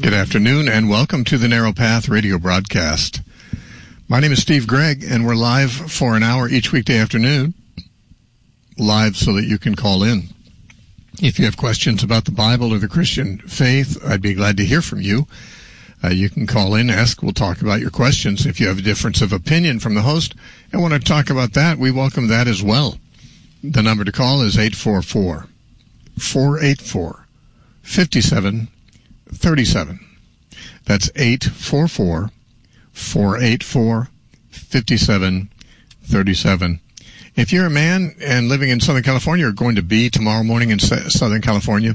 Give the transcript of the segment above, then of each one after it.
Good afternoon, and welcome to the Narrow Path radio broadcast. My name is Steve Gregg, and we're live for an hour each weekday afternoon, live so that you can call in. If you have questions about the Bible or the Christian faith, I'd be glad to hear from you. You can call in, ask, we'll talk about your questions. If you have a difference of opinion from the host and want to talk about that, we welcome that as well. The number to call is 844-484-5737. That's 844-484-5737. If you're a man and living in Southern California or going to be tomorrow morning in Southern California,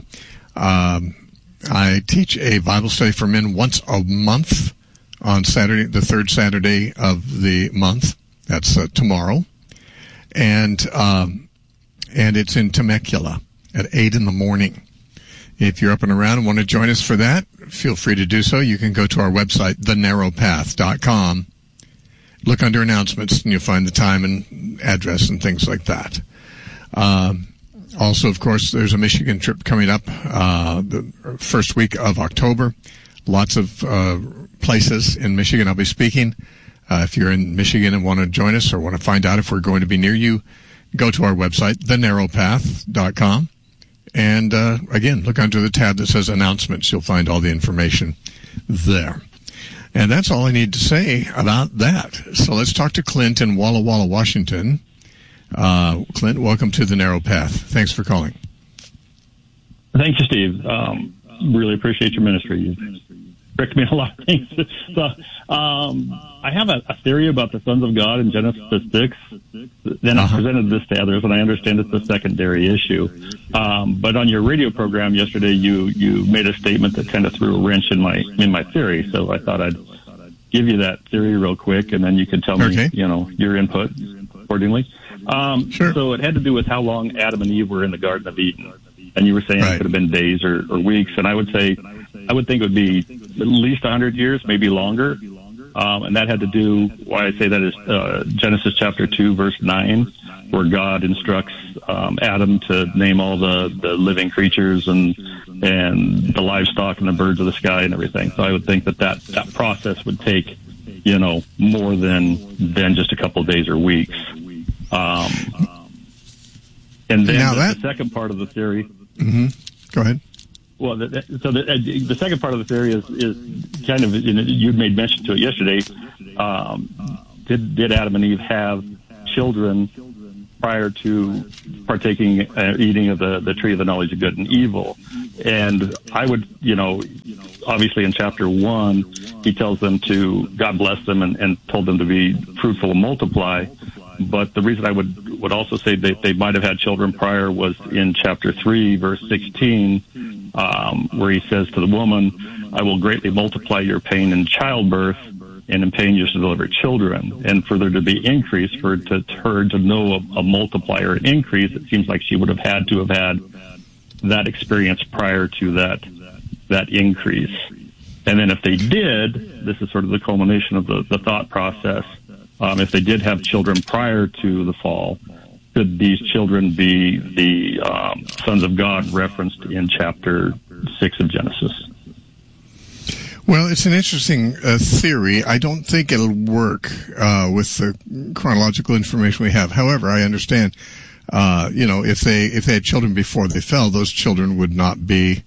I teach a Bible study for men once a month on Saturday, the third Saturday of the month. That's tomorrow. And it's in Temecula at 8 in the morning. If you're up and around and want to join us for that, feel free to do so. You can go to our website, thenarrowpath.com. Look under announcements, and you'll find the time and address and things like that. Also, of course, there's a Michigan trip coming up the first week of October. Lots of places in Michigan I'll be speaking. If you're in Michigan and want to join us or want to find out if we're going to be near you, go to our website, thenarrowpath.com. And, again, look under the tab that says announcements. You'll find all the information there. And that's all I need to say about that. So let's talk to Clint in Walla Walla, Washington. Clint, welcome to the Narrow Path. Thanks for calling. Thank you, Steve. Really appreciate your ministry. You've corrected me on a lot of things. So, I have a theory about the sons of God in Genesis 6. Then I presented this to others, and I understand it's a secondary issue. But on your radio program yesterday, you made a statement that kind of threw a wrench in my theory. So I thought I'd give you that theory real quick, and then you can tell me, your input accordingly. Sure. So it had to do with how long Adam and Eve were in the Garden of Eden. And you were saying It could have been days or weeks. And I would think it would be at least 100 years, maybe longer. And that had to do, why I say that is Genesis chapter 2, verse 9, where God instructs Adam to name all the living creatures and the livestock and the birds of the sky and everything. So I would think that process would take, more than just a couple of days or weeks. And then the second part of the theory. Mm-hmm. Go ahead. Well, the second part of the theory is kind of, you made mention to it yesterday. Did Adam and Eve have children prior to partaking, eating of the tree of the knowledge of good and evil? And I would, obviously in chapter 1, he tells them God blessed them and told them to be fruitful and multiply. But the reason I would also say that they might have had children prior was in chapter 3, verse 16, where he says to the woman, I will greatly multiply your pain in childbirth, and in pain you shall deliver children. And for there to be increase, for her to know a multiplier increase, it seems like she would have had that experience prior to that increase. And then if they did, this is sort of the culmination of the thought process, if they did have children prior to the fall, could these children be the sons of God referenced in chapter 6 of Genesis? Well, it's an interesting theory. I don't think it'll work with the chronological information we have. However, I understand, if they had children before they fell, those children would not be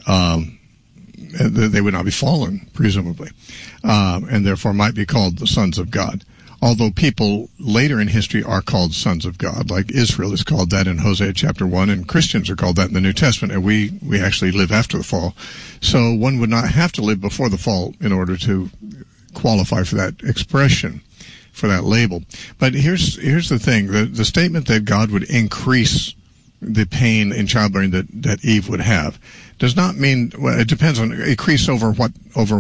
they would not be fallen, presumably, and therefore might be called the sons of God. Although people later in history are called sons of God, like Israel is called that in Hosea chapter 1, and Christians are called that in the New Testament, and we actually live after the fall. So one would not have to live before the fall in order to qualify for that expression, for that label. But here's the thing, the statement that God would increase the pain in childbearing that Eve would have does not mean, well, it depends on, increase over what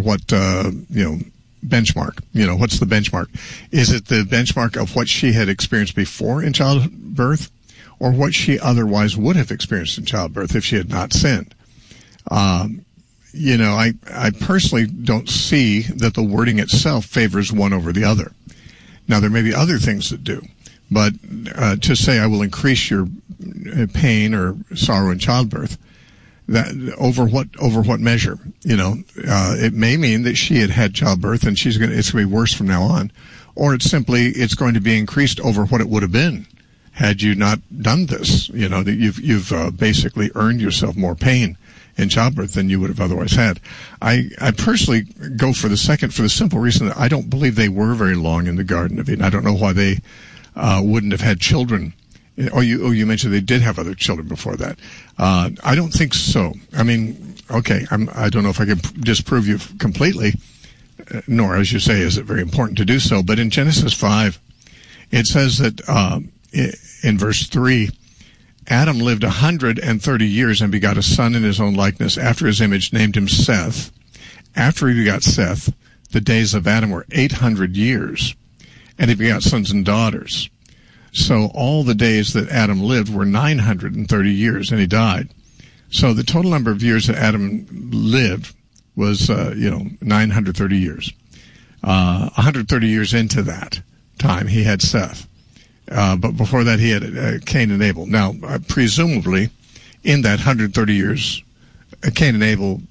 benchmark. What's the benchmark? Is it the benchmark of what she had experienced before in childbirth, or what she otherwise would have experienced in childbirth if she had not sinned? I personally don't see that the wording itself favors one over the other. Now, there may be other things that do, but to say I will increase your pain or sorrow in childbirth, that over what measure? It may mean that she had childbirth and it's going to be worse from now on, or it's going to be increased over what it would have been had you not done this. That you've basically earned yourself more pain in childbirth than you would have otherwise had. I personally go for the second, for the simple reason that I don't believe they were very long in the Garden of Eden. I don't know why they wouldn't have had children. You mentioned they did have other children before that. I don't think so. I mean, okay, I don't know if I can disprove you completely, nor, as you say, is it very important to do so. But in Genesis 5, it says that in verse 3, Adam lived 130 years and begot a son in his own likeness, after his image, named him Seth. After he begot Seth, the days of Adam were 800 years, and he begot sons and daughters. So all the days that Adam lived were 930 years, and he died. So the total number of years that Adam lived was, 930 years. 130 years into that time, he had Seth. But before that, he had Cain and Abel. Now, presumably, in that 130 years, Cain and Abel,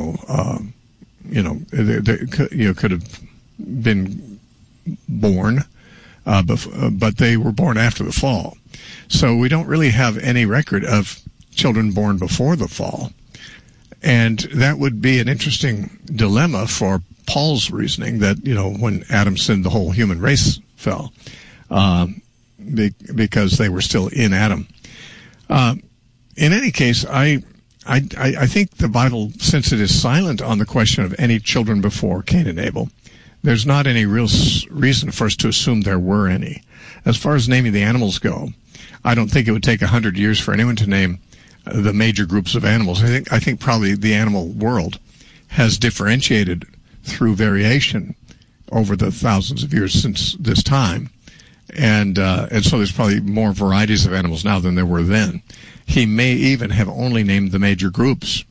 could have been born, but they were born after the fall. So we don't really have any record of children born before the fall. And that would be an interesting dilemma for Paul's reasoning that, when Adam sinned, the whole human race fell. Because they were still in Adam. In any case, I think the Bible, since it is silent on the question of any children before Cain and Abel, there's not any real reason for us to assume there were any. As far as naming the animals go, I don't think it would take 100 years for anyone to name the major groups of animals. I think probably the animal world has differentiated through variation over the thousands of years since this time. And so there's probably more varieties of animals now than there were then. He may even have only named the major groups,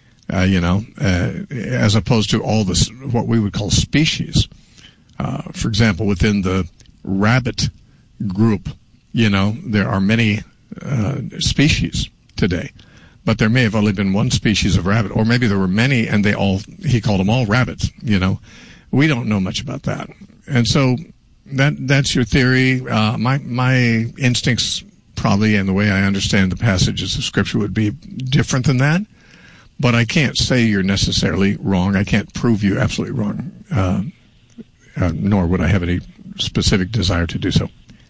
as opposed to all this, what we would call species. For example, within the rabbit group, there are many species today, but there may have only been one species of rabbit, or maybe there were many and he called them all rabbits, We don't know much about that. And so that's your theory. My instincts probably, and the way I understand the passages of Scripture, would be different than that. But I can't say you're necessarily wrong. I can't prove you absolutely wrong, nor would I have any specific desire to do so.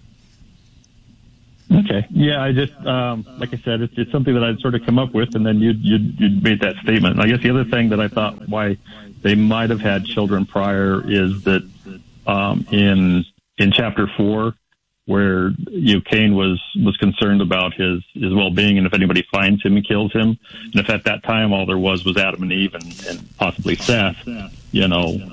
Okay. Yeah, I just, like I said, it's something that I'd sort of come up with, and then you'd made that statement. And I guess the other thing that I thought why they might have had children prior is that in chapter 4, where Cain was concerned about his well-being, and if anybody finds him and kills him, and if at that time all there was Adam and Eve and possibly Seth, who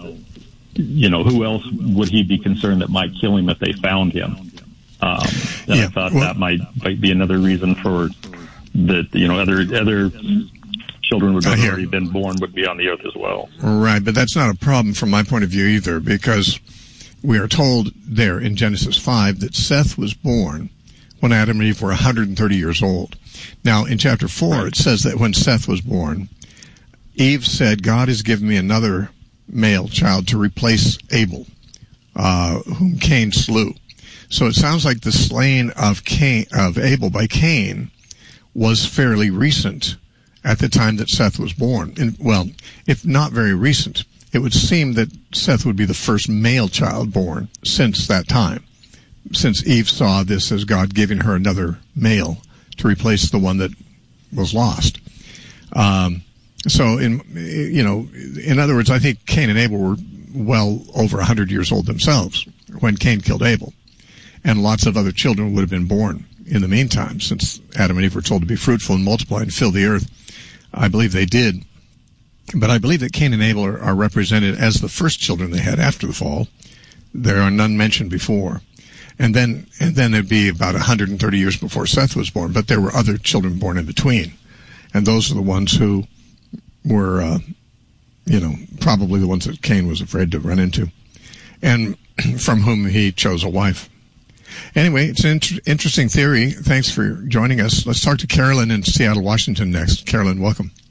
else would he be concerned that might kill him if they found him? I thought that might be another reason for that. Other children would have already been born would be on the earth as well. Right, but that's not a problem from my point of view either, because we are told there in Genesis 5 that Seth was born when Adam and Eve were 130 years old. Now, in chapter 4, it says that when Seth was born, Eve said, God has given me another male child to replace Abel, whom Cain slew. So it sounds like the slaying of Abel by Cain was fairly recent at the time that Seth was born. Well, if not very recent, it would seem that Seth would be the first male child born since that time, since Eve saw this as God giving her another male to replace the one that was lost. So, in other words, I think Cain and Abel were well over 100 years old themselves when Cain killed Abel. And lots of other children would have been born in the meantime, since Adam and Eve were told to be fruitful and multiply and fill the earth. I believe they did. But I believe that Cain and Abel are represented as the first children they had after the fall. There are none mentioned before. And then it'd be about 130 years before Seth was born, but there were other children born in between. And those are the ones who were, probably the ones that Cain was afraid to run into, and from whom he chose a wife. Anyway, it's an interesting theory. Thanks for joining us. Let's talk to Carolyn in Seattle, Washington next. Carolyn, welcome.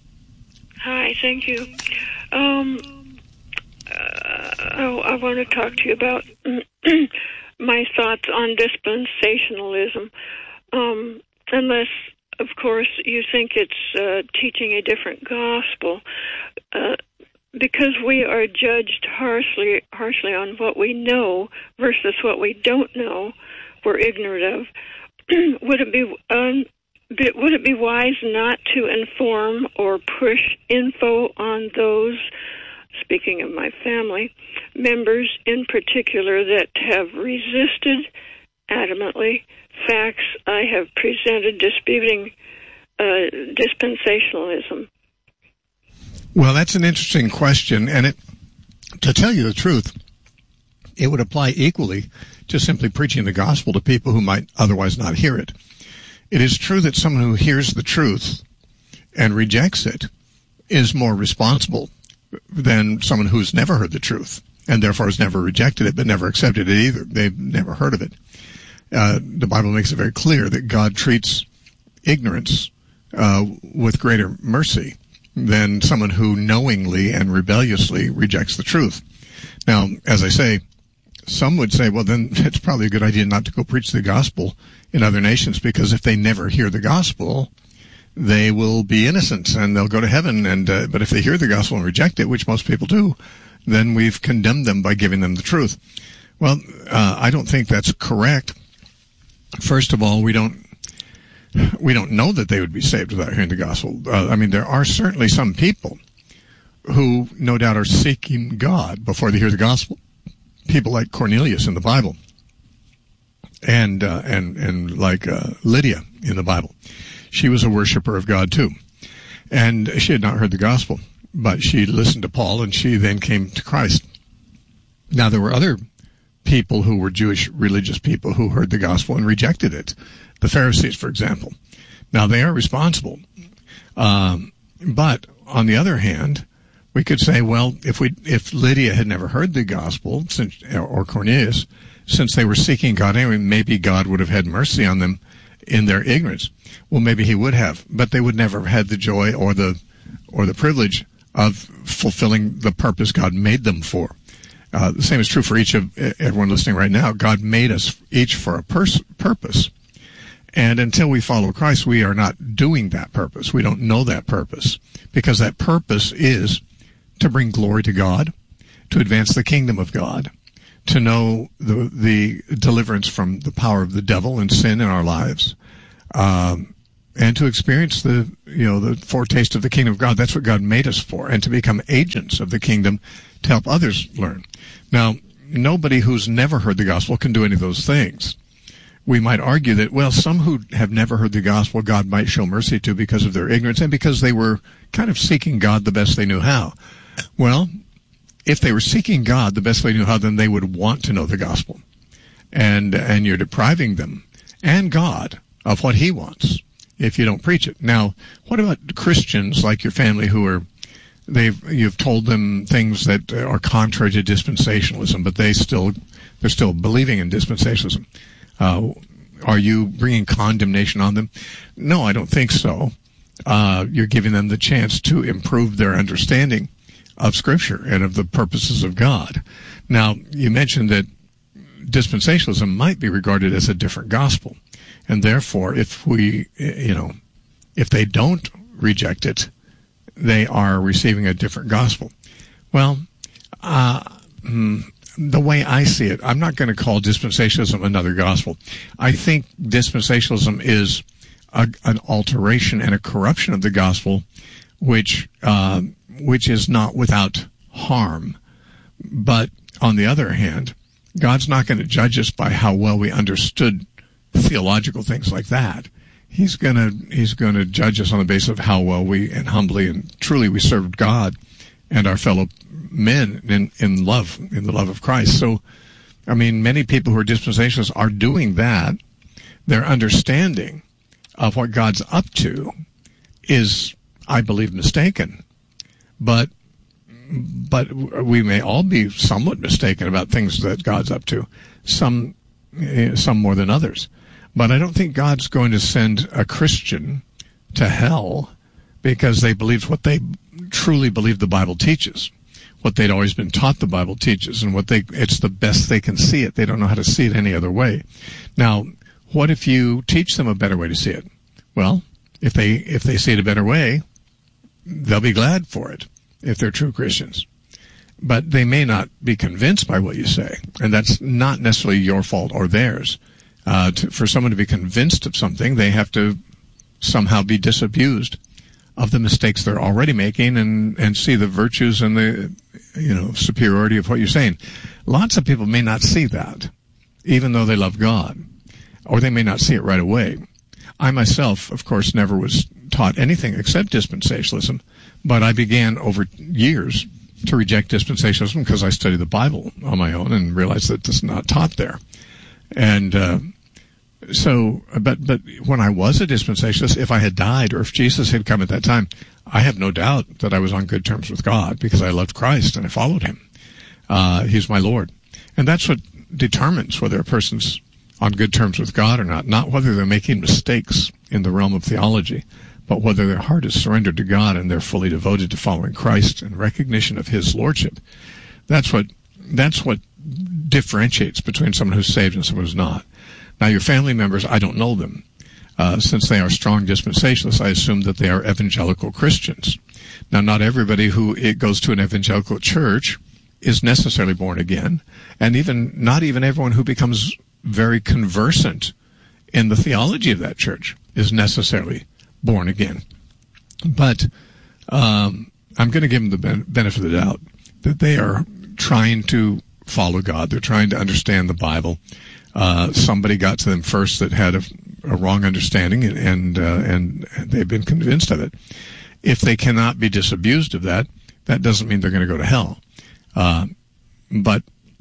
Hi, thank you. I want to talk to you about my thoughts on dispensationalism. Unless, of course, you think it's teaching a different gospel. Because we are judged harshly on what we know versus what we don't know, we're ignorant of. Would it be wise not to inform or push info on those, speaking of my family, members in particular that have resisted adamantly facts I have presented disputing dispensationalism? Well, that's an interesting question, and to tell you the truth, it would apply equally to simply preaching the gospel to people who might otherwise not hear it. It is true that someone who hears the truth and rejects it is more responsible than someone who's never heard the truth and therefore has never rejected it but never accepted it either. They've never heard of it. The Bible makes it very clear that God treats ignorance with greater mercy than someone who knowingly and rebelliously rejects the truth. Now, as I say, some would say, well, then it's probably a good idea not to go preach the gospel in other nations, because if they never hear the gospel, they will be innocent and they'll go to heaven. And but if they hear the gospel and reject it, which most people do, then we've condemned them by giving them the truth. Well, I don't think that's correct. First of all, we don't know that they would be saved without hearing the gospel. There are certainly some people who no doubt are seeking God before they hear the gospel. People like Cornelius in the Bible, and like Lydia in the Bible. She was a worshiper of God too, and she had not heard the gospel, but she listened to Paul, and she then came to Christ. Now, there were other people who were Jewish religious people who heard the gospel and rejected it. The Pharisees, for example. Now, they are responsible. But on the other hand, we could say, well, if Lydia had never heard the gospel, or Cornelius, since they were seeking God anyway, maybe God would have had mercy on them in their ignorance. Well, maybe he would have, but they would never have had the joy or the privilege of fulfilling the purpose God made them for. The same is true for everyone listening right now. God made us each for a purpose. And until we follow Christ, we are not doing that purpose. We don't know that purpose, because that purpose is to bring glory to God, to advance the kingdom of God, to know the deliverance from the power of the devil and sin in our lives, and to experience the foretaste of the kingdom of God. That's what God made us for, and to become agents of the kingdom to help others learn. Now, nobody who's never heard the gospel can do any of those things. We might argue that, well, some who have never heard the gospel, God might show mercy to because of their ignorance and because they were kind of seeking God the best they knew how. Well, if they were seeking God the best they knew how, then they would want to know the gospel. And you're depriving them and God of what he wants if you don't preach it. Now, what about Christians like your family who are, you've told them things that are contrary to dispensationalism, but they're still believing in dispensationalism? Are you bringing condemnation on them? No, I don't think so. You're giving them the chance to improve their understanding of Scripture and of the purposes of God. Now, you mentioned that dispensationalism might be regarded as a different gospel, and therefore, if they don't reject it, they are receiving a different gospel. Well, the way I see it, I'm not going to call dispensationalism another gospel. I think dispensationalism is an alteration and a corruption of the gospel, which is not without harm. But on the other hand, God's not going to judge us by how well we understood theological things like that. He's going to judge us on the basis of how well we and humbly and truly we served God and our fellow men in the love of Christ. So, many people who are dispensationalists are doing that. Their understanding of what God's up to is, I believe, mistaken. But we may all be somewhat mistaken about things that God's up to, some more than others. But I don't think God's going to send a Christian to hell because they believed what they truly believed the Bible teaches, what they'd always been taught the Bible teaches, and it's the best they can see it. They don't know how to see it any other way. Now, what if you teach them a better way to see it? Well, if they see it a better way, they'll be glad for it if they're true Christians. But they may not be convinced by what you say, and that's not necessarily your fault or theirs. For someone to be convinced of something, they have to somehow be disabused of the mistakes they're already making and see the virtues and the superiority of what you're saying. Lots of people may not see that, even though they love God, or they may not see it right away. I myself, of course, never was taught anything except dispensationalism, but I began over years to reject dispensationalism because I studied the Bible on my own and realized that it's not taught there. And but when I was a dispensationalist, if I had died or if Jesus had come at that time, I have no doubt that I was on good terms with God because I loved Christ and I followed him. He's my Lord. And that's what determines whether a person's on good terms with God or not whether they're making mistakes in the realm of theology, but whether their heart is surrendered to God and they're fully devoted to following Christ and recognition of his lordship. That's what differentiates between someone who's saved and someone who's not. Now, your family members, I don't know them. Since they are strong dispensationalists, I assume that they are evangelical Christians. Now, not everybody who goes to an evangelical church is necessarily born again, and not even everyone who becomes very conversant in the theology of that church is necessarily born again. But I'm going to give them the benefit of the doubt that they are trying to follow God. They're trying to understand the Bible. Somebody got to them first that had a wrong understanding, and they've been convinced of it. If they cannot be disabused of that, that doesn't mean they're going to go to hell. But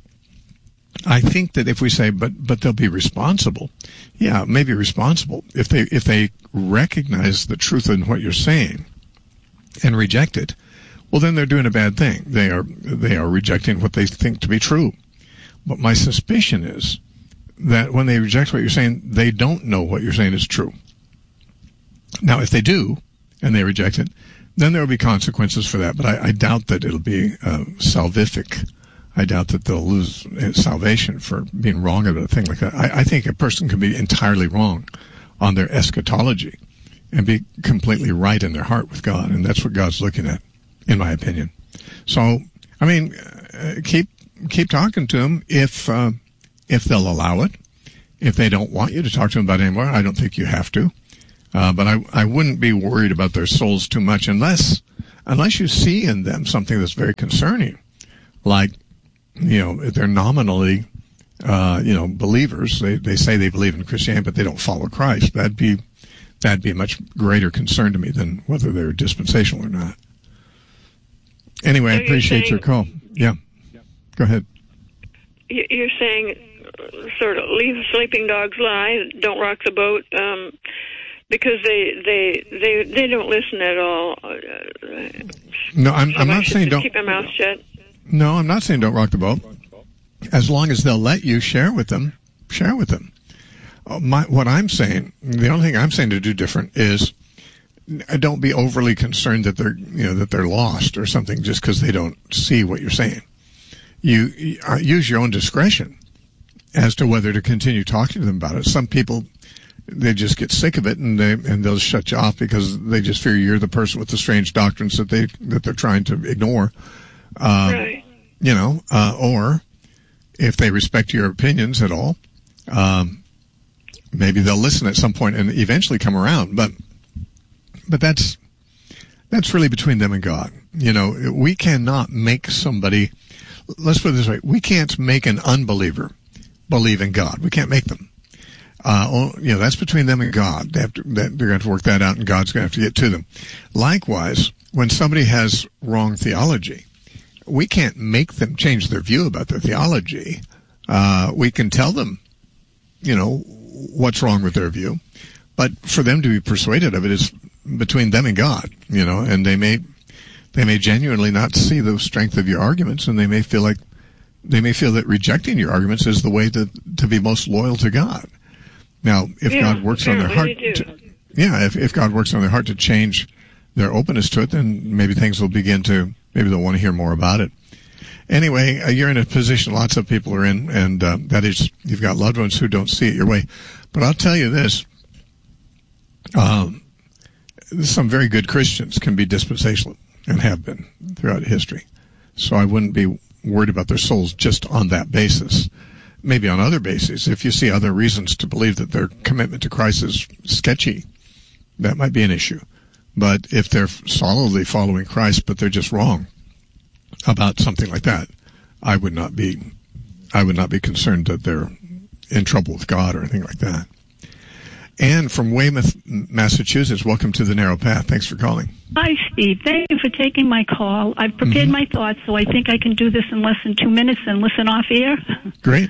I think that if we say, but they'll be responsible, yeah, maybe responsible if they recognize the truth in what you're saying and reject it. Well, then they're doing a bad thing. They are rejecting what they think to be true. But my suspicion is that when they reject what you're saying, they don't know what you're saying is true. Now, if they do, and they reject it, then there will be consequences for that. But I doubt that it'll be salvific. I doubt that they'll lose salvation for being wrong about a thing like that. I think a person can be entirely wrong on their eschatology and be completely right in their heart with God, and that's what God's looking at, in my opinion. So, I mean, keep talking to them if they'll allow it. If they don't want you to talk to them about it anymore, I don't think you have to. But I wouldn't be worried about their souls too much unless you see in them something that's very concerning, like, they're nominally, believers. They say they believe in Christianity, but they don't follow Christ. That'd be a much greater concern to me than whether they're dispensational or not. Anyway, I appreciate your call. Yeah. Go ahead. You're saying sort of leave sleeping dogs lie, don't rock the boat, because they don't listen at all. No, I'm not saying don't keep their mouth shut. No, I'm not saying don't rock the boat. As long as they'll let you share with them, share with them. What I'm saying, the only thing I'm saying to do different is don't be overly concerned that they're lost or something just because they don't see what you're saying. You use your own discretion as to whether to continue talking to them about it. Some people, they just get sick of it and they'll shut you off because they just fear you're the person with the strange doctrines that they're trying to ignore. Right. Or if they respect your opinions at all, maybe they'll listen at some point and eventually come around. But that's really between them and God. We cannot make somebody, let's put it this way, we can't make an unbeliever believe in God. We can't make them. That's between them and God. They're going to have to work that out, and God's going to have to get to them. Likewise, when somebody has wrong theology, we can't make them change their view about their theology. We can tell them, what's wrong with their view, but for them to be persuaded of it is between them and God, and they may genuinely not see the strength of your arguments, and they may feel that rejecting your arguments is the way to be most loyal to God. Now, if God works on their heart, if God works on their heart to change their openness to it, then maybe things will maybe they'll want to hear more about it. Anyway, you're in a position lots of people are in, and that is, you've got loved ones who don't see it your way. But I'll tell you this, some very good Christians can be dispensational and have been throughout history. So I wouldn't be worried about their souls just on that basis. Maybe on other bases, if you see other reasons to believe that their commitment to Christ is sketchy, that might be an issue. But if they're solidly following Christ, but they're just wrong about something like that, I would not be concerned that they're in trouble with God or anything like that. Anne from Weymouth, Massachusetts, welcome to the Narrow Path. Thanks for calling. Hi, Steve. Thank you for taking my call. I've prepared my thoughts, so I think I can do this in less than 2 minutes and listen off air. Great.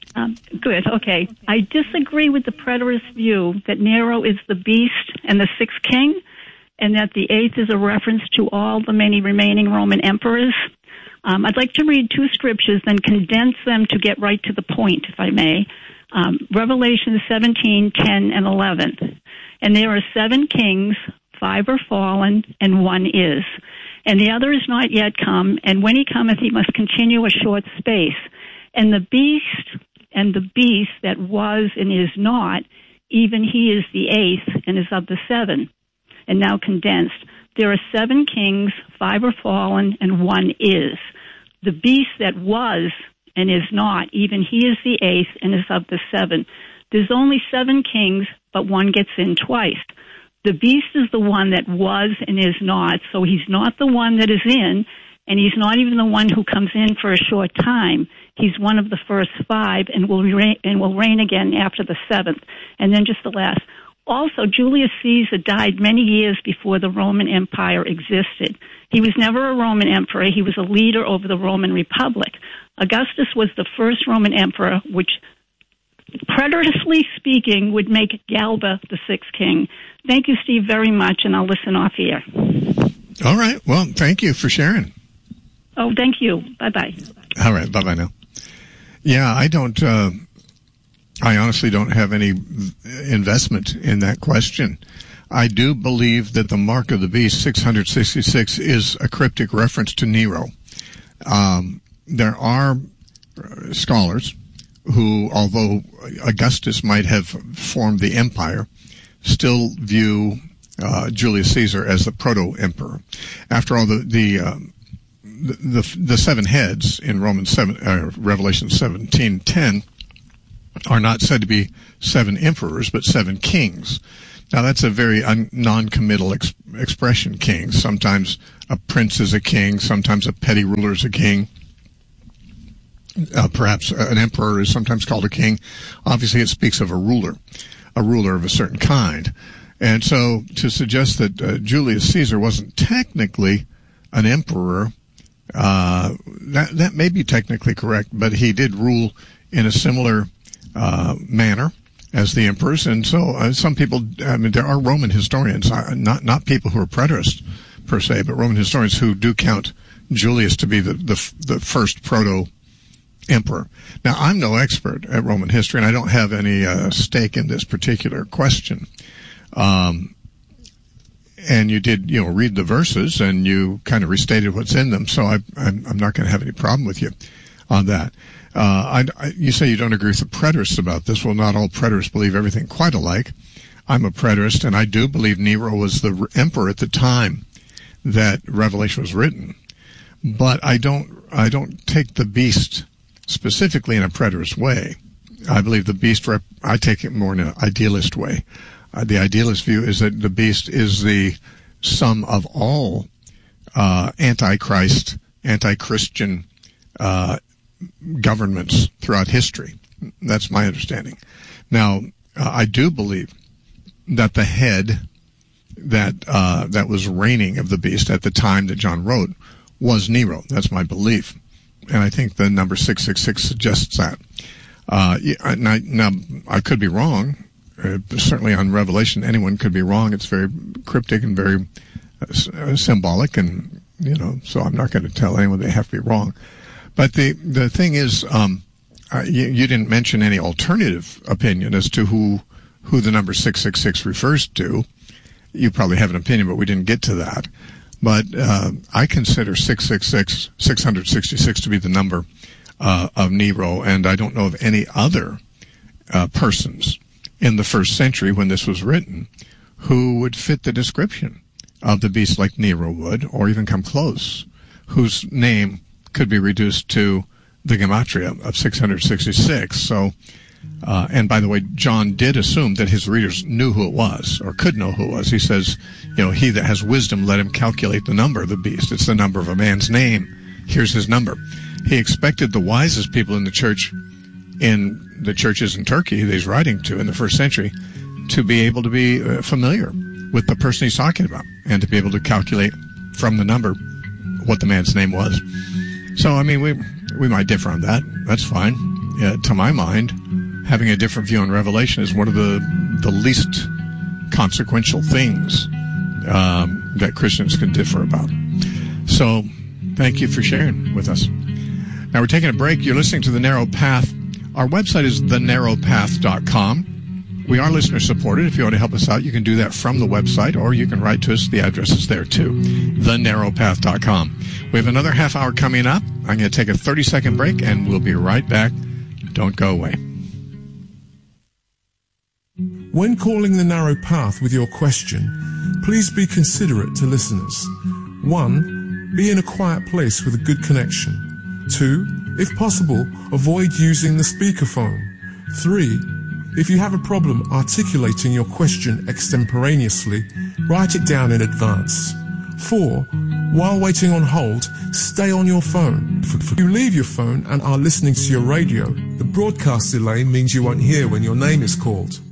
Good. Okay. I disagree with the preterist view that Nero is the beast and the sixth king, and that the eighth is a reference to all the many remaining Roman emperors. I'd like to read 2 scriptures, then condense them to get right to the point, if I may. Revelation 17, 10, and 11. And there are 7 kings, 5 are fallen, and 1 is. And the other is not yet come, and when he cometh, he must continue a short space. And the beast that was and is not, even he is the 8th, and is of the 7. And now condensed. There are 7 kings, 5 are fallen, and 1 is. The beast that was and is not, even he is the 8th, and is of the 7. There's only 7 kings, but 1 gets in twice. The beast is the one that was and is not, so he's not the one that is in, and he's not even the one who comes in for a short time. He's one of the first 5 and will reign again after the 7th. And then just the last. Also, Julius Caesar died many years before the Roman Empire existed. He was never a Roman emperor. He was a leader over the Roman Republic. Augustus was the first Roman emperor, which, preteristically speaking, would make Galba the sixth king. Thank you, Steve, very much, and I'll listen off here. All right. Well, thank you for sharing. Oh, thank you. Bye-bye. All right. Bye-bye now. Yeah, I honestly don't have any investment in that question. I do believe that the mark of the beast, 666, is a cryptic reference to Nero. There are scholars who, although Augustus might have formed the empire, still view Julius Caesar as the proto-emperor. After all, the 7 heads in Revelation 17:10 are not said to be 7 emperors, but 7 kings. Now, that's a very non-committal expression, king. Sometimes a prince is a king, sometimes a petty ruler is a king. Perhaps an emperor is sometimes called a king. Obviously, it speaks of a ruler of a certain kind. And so to suggest that Julius Caesar wasn't technically an emperor, that may be technically correct, but he did rule in a similar manner as the emperors. And so some people, there are Roman historians, not people who are preterists per se, but Roman historians who do count Julius to be the first proto-emperor. Now, I'm no expert at Roman history, and I don't have any stake in this particular question. And you did, read the verses, and you kind of restated what's in them, so I'm not going to have any problem with you on that. You say you don't agree with the preterists about this. Well, not all preterists believe everything quite alike. I'm a preterist, and I do believe Nero was the emperor at the time that Revelation was written. But I don't take the beast specifically in a preterist way. I believe the beast, I take it more in an idealist way. The idealist view is that the beast is the sum of all anti-Christ, anti-Christian governments throughout history. That's my understanding. Now, I do believe that the head that was reigning of the beast at the time that John wrote was Nero. That's my belief. And I think the number 666 suggests that. Now, I could be wrong. Certainly on Revelation, anyone could be wrong. It's very cryptic and very symbolic, and so I'm not going to tell anyone they have to be wrong. But the thing is, you didn't mention any alternative opinion as to who the number 666 refers to, you probably have an opinion, but we didn't get to that. But I consider 666 to be the number of Nero, and I don't know of any other persons in the first century when this was written who would fit the description of the beast like Nero would, or even come close, whose name could be reduced to the gematria of 666. So, and by the way, John did assume that his readers knew who it was, or could know who it was. He says, he that has wisdom, let him calculate the number of the beast. It's the number of a man's name. Here's his number. He expected the wisest people in the church, in the churches in Turkey that he's writing to in the first century, to be able to be familiar with the person he's talking about, and to be able to calculate from the number what the man's name was. So, I mean, we might differ on that. That's fine. To my mind, having a different view on Revelation is one of the least consequential things that Christians can differ about. So, thank you for sharing with us. Now, we're taking a break. You're listening to The Narrow Path. Our website is thenarrowpath.com. We are listener-supported. If you want to help us out, you can do that from the website, or you can write to us. The address is there, too, thenarrowpath.com. We have another half hour coming up. I'm going to take a 30-second break, and we'll be right back. Don't go away. When calling The Narrow Path with your question, please be considerate to listeners. 1. Be in a quiet place with a good connection. 2. If possible, avoid using the speakerphone. 3. If you have a problem articulating your question extemporaneously, write it down in advance. 4. While waiting on hold, stay on your phone. If you leave your phone and are listening to your radio, the broadcast delay means you won't hear when your name is called.